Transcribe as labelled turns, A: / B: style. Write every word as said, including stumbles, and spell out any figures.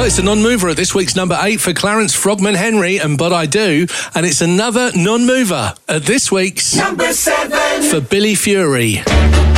A: Well, it's a non-mover at this week's number eight for Clarence Frogman Henry and But I Do, and it's another non-mover at this week's
B: number seven
A: for Billy Fury.